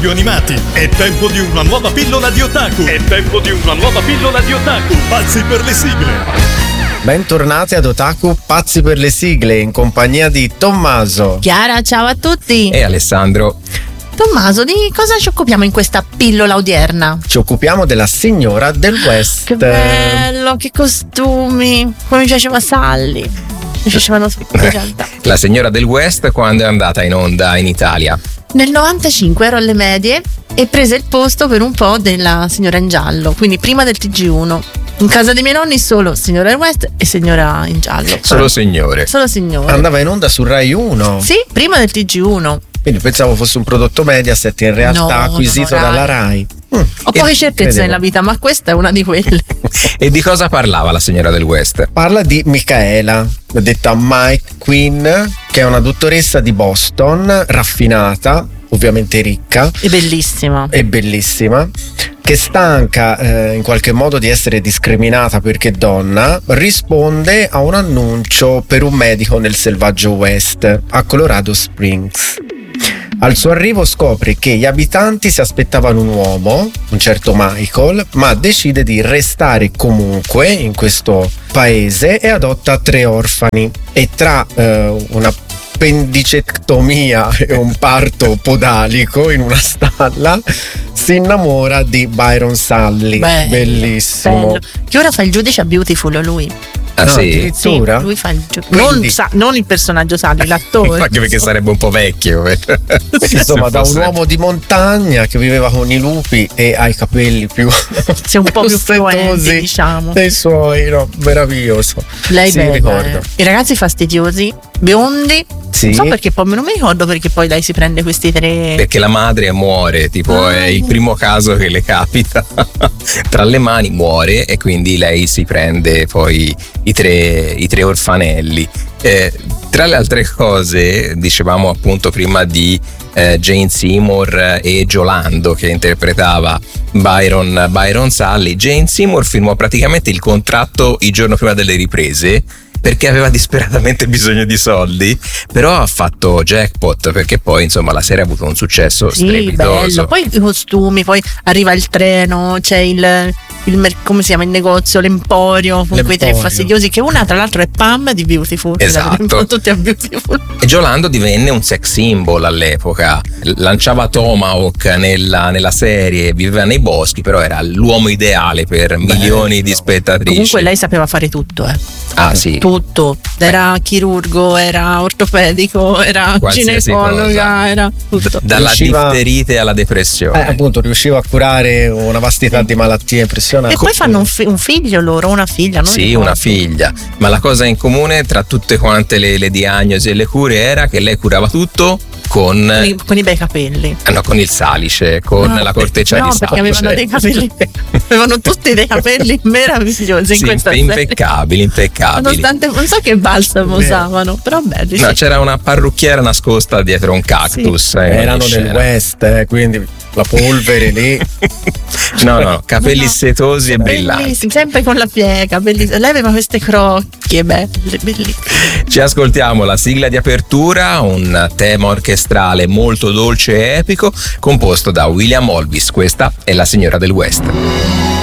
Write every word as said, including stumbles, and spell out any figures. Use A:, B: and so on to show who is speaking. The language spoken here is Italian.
A: più animati. È tempo di una nuova pillola di otaku. È tempo di una nuova pillola di otaku. Pazzi per le sigle.
B: Bentornati ad Otaku Pazzi per le sigle in compagnia di Tommaso,
C: Chiara, ciao a tutti.
D: E Alessandro.
C: Tommaso, di cosa ci occupiamo in questa pillola odierna?
B: Ci occupiamo della signora del West.
C: Che bello, che costumi. Come mi piaceva Sally. Mi piacevano tutti in realtà.
D: La signora del West quando è andata in onda in Italia?
C: Nel novantacinque ero alle medie e prese il posto per un po' della signora in giallo, quindi prima del T G uno. In casa dei miei nonni solo signora del West e signora in giallo.
D: Solo signore.
C: Solo signore.
B: Andava in onda su Rai uno.
C: Sì, prima del T G uno.
B: Quindi pensavo fosse un prodotto Mediaset, in realtà
C: No,
B: acquisito
C: no, no,
B: dalla Rai. Mm,
C: Ho poche certezze
B: credevo.
C: nella vita, ma questa è una di quelle.
D: E di cosa parlava la signora del West?
B: Parla di Michaela, detta Mike Quinn, che è una dottoressa di Boston, raffinata, ovviamente ricca
C: È bellissima.
B: e bellissima, che stanca eh, in qualche modo di essere discriminata perché donna, risponde a un annuncio per un medico nel selvaggio West a Colorado Springs. Al suo arrivo scopre che gli abitanti si aspettavano un uomo, un certo Michael, ma decide di restare comunque in questo paese e adotta tre orfani. E tra eh, una appendicectomia e un parto podalico in una stalla si innamora di Byron Sully.
C: Bello,
B: Bellissimo.
C: bello. Che ora fa il giudice a Beautiful lui.
D: Ah,
B: No,
D: sì?
B: addirittura?
C: Sì, lui fa il giudice.
B: Quindi-
C: Non, sa- non il personaggio Sally, l'attore.
D: Anche perché sarebbe un po' vecchio. eh.
B: Insomma,
D: Se
B: da un
D: fosse-
B: uomo di montagna che viveva con i lupi e ha i capelli più
C: Sì, un po' più fluenti,
B: setosi
C: diciamo.
B: dei suoi, no? Meraviglioso.
C: Lei
B: sì,
C: bella,
B: ricordo.
C: eh. I ragazzi fastidiosi, biondi.
B: Sì.
C: Non so perché poi non mi ricordo perché poi lei si prende questi tre.
D: Perché la madre muore, tipo
C: Ah.
D: è il primo caso che le capita tra le mani, muore e quindi lei si prende poi i tre, i tre orfanelli. Eh, tra le altre cose, dicevamo appunto prima di eh, Jane Seymour e Giolando che interpretava Byron, Byron Sully. Jane Seymour firmò praticamente il contratto il giorno prima delle riprese perché aveva disperatamente bisogno di soldi, però ha fatto jackpot perché poi insomma la serie ha avuto un successo
C: Sì,
D: strepitoso.
C: bello. Poi i costumi, poi arriva il treno, c'è il, il mer- come si chiama il negozio, l'emporio con quei tre
B: L'emporio.
C: fastidiosi, che una tra l'altro è Pam di Beautiful.
D: Esatto.
C: Un po' tutti a Beautiful.
D: E Giolando divenne un sex symbol all'epoca, lanciava Tomahawk nella, nella serie, viveva nei boschi, però era l'uomo ideale per milioni di spettatrici.
C: Comunque lei sapeva fare tutto, eh.
D: Ah sì,
C: Tutto. Era chirurgo, era ortopedico, era
D: Qualsiasi
C: ginecologa,
D: cosa.
C: era tutto.
D: dalla
B: riusciva-
D: difterite alla
B: Eh,
D: depressione.
B: appunto, riusciva a curare una vastità di malattie impressionanti.
C: E poi fanno un, fi- un figlio loro, una figlia, non
D: Sì,
C: ricordo.
D: una figlia, ma la cosa in comune tra tutte quante le, le diagnosi e le cure era che lei curava tutto con,
C: Con i, con i bei capelli.
D: eh no, con il salice, con
C: No,
D: la corteccia
C: no,
D: di
C: perché
D: salice.
C: avevano dei capelli, avevano tutti dei capelli meravigliosi in
D: Sì,
C: questa serie.
D: impeccabili, impeccabili.
C: Nonostante, non so che balsamo usavano, però belli.
D: No,
C: sì.
D: c'era una parrucchiera nascosta dietro un cactus. eh, in
B: Erano
D: ogni
B: nel
D: scena.
B: West, eh, quindi la polvere lì.
D: No, no, capelli
C: No, no.
D: setosi e brillanti.
C: Bellissimi, sempre con la piega, bellissimi. Lei aveva queste crocchie belle, bellissime.
D: Ci ascoltiamo la sigla di apertura, un tema orchestrale molto dolce e epico composto da William Olvis. Questa è La signora del West.